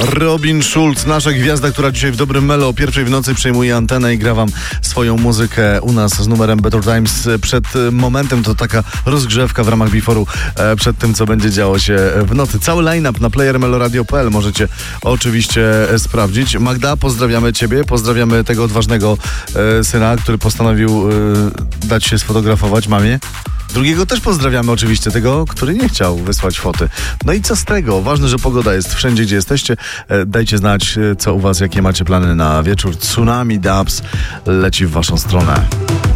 Robin Schulz, nasza gwiazda, która dzisiaj w Dobrym Melo o 1:00 w nocy przejmuje antenę i gra wam swoją muzykę u nas z numerem Better Times. Przed momentem to taka rozgrzewka w ramach Before'u przed tym, co będzie działo się w nocy. Cały line-up na playermeloradio.pl możecie oczywiście sprawdzić. Magda, pozdrawiamy ciebie, pozdrawiamy tego odważnego syna, który postanowił dać się sfotografować mamie. Drugiego też pozdrawiamy oczywiście, tego, który nie chciał wysłać foty. No i co z tego? Ważne, że pogoda jest wszędzie, gdzie jesteście. Dajcie znać, co u was, jakie macie plany na wieczór. Tsunami Dubs leci w waszą stronę.